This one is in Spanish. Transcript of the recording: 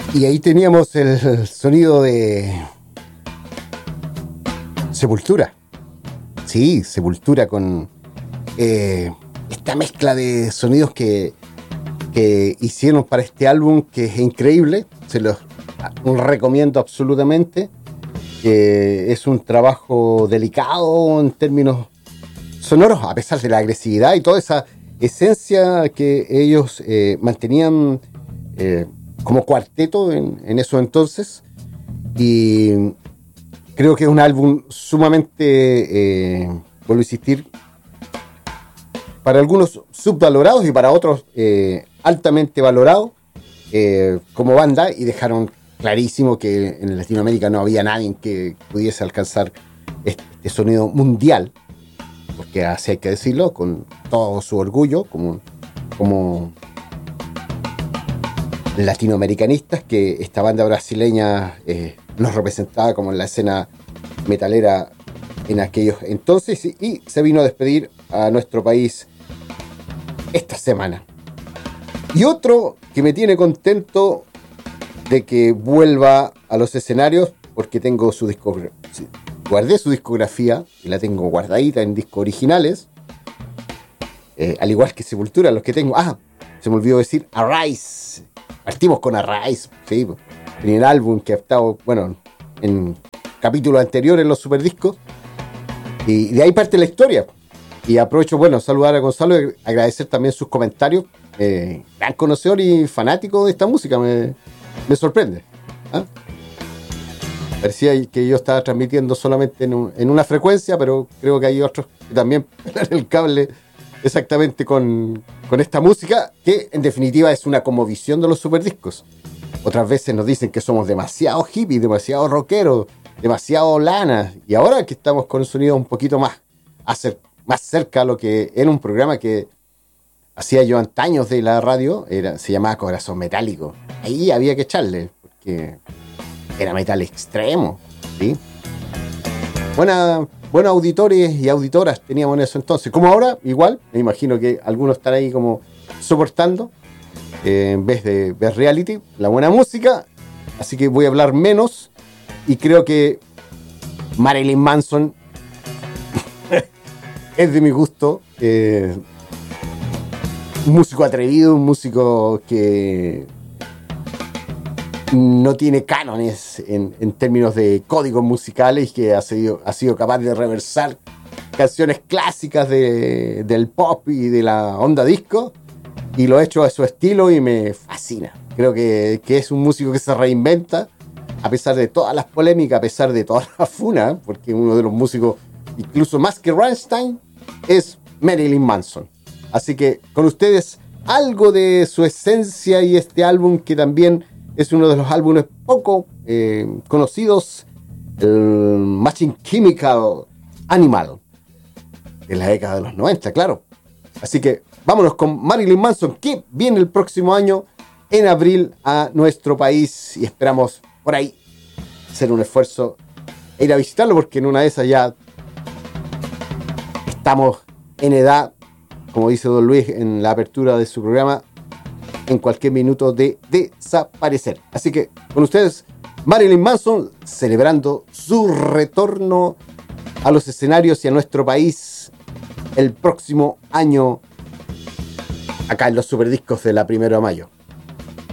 Y ahí teníamos el sonido de Sepultura. Sí, Sepultura con esta mezcla de sonidos que hicieron para este álbum, que es increíble. Se los recomiendo absolutamente. Es un trabajo delicado en términos sonoros, a pesar de la agresividad y toda esa esencia que ellos mantenían como cuarteto en esos entonces. Y creo que es un álbum sumamente, vuelvo a insistir, para algunos subvalorados y para otros altamente valorados como banda, y dejaron clarísimo que en Latinoamérica no había nadie que pudiese alcanzar este sonido mundial, porque así hay que decirlo, con todo su orgullo como latinoamericanistas, que esta banda brasileña nos representaba como en la escena metalera en aquellos entonces, y se vino a despedir a nuestro país esta semana. Y otro que me tiene contento de que vuelva a los escenarios, porque tengo su discografía, guardé su discografía y la tengo guardadita en discos originales, al igual que Sepultura, los que tengo. Se me olvidó decir Arise. Partimos con Arise, sí, en el álbum que ha estado, bueno, en capítulos anteriores en los superdiscos, y de ahí parte la historia. Y aprovecho, saludar a Gonzalo y agradecer también sus comentarios. Gran conocedor y fanático de esta música, me sorprende. Parecía que yo estaba transmitiendo solamente en una frecuencia, pero creo que hay otros que también pelan el cable exactamente con esta música, que en definitiva es una comodivisión de los superdiscos. Otras veces nos dicen que somos demasiado hippies, demasiado rockeros, demasiado lana, y ahora que estamos con un sonido un poquito más cerca a lo que era un programa que hacía yo antaños de la radio, se llamaba Corazón Metálico. Ahí había que echarle, porque era metal extremo, ¿sí? Buenos auditores y auditoras teníamos en eso entonces. Como ahora, igual, me imagino que algunos están ahí como soportando, en vez de ver reality, la buena música. Así que voy a hablar menos, y creo que Marilyn Manson es de mi gusto. Un músico atrevido, un músico que no tiene cánones en términos de códigos musicales, que ha sido capaz de reversar canciones clásicas del pop y de la onda disco, y lo ha hecho a su estilo y me fascina. Creo que es un músico que se reinventa a pesar de todas las polémicas, a pesar de todas las funas, porque uno de los músicos, incluso más que Rammstein, es Marilyn Manson. Así que con ustedes algo de su esencia, y este álbum que también es uno de los álbumes poco conocidos, el Machine Chemical Animal, de la década de los 90, claro. Así que vámonos con Marilyn Manson, que viene el próximo año, en abril, a nuestro país, y esperamos por ahí hacer un esfuerzo e ir a visitarlo, porque en una de esas ya estamos en edad, como dice Don Luis en la apertura de su programa, en cualquier minuto de desaparecer. Así que con ustedes, Marilyn Manson, celebrando su retorno a los escenarios y a nuestro país el próximo año, acá en los superdiscos de la 1 de mayo.